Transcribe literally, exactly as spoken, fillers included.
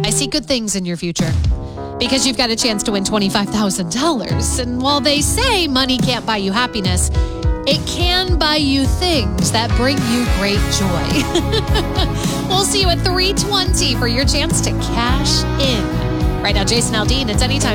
I see good things in your future because you've got a chance to win twenty-five thousand dollars. And while they say money can't buy you happiness, it can buy you things that bring you great joy. We'll see you at three twenty for your chance to cash in. Right now, Jason Aldean, it's Anytime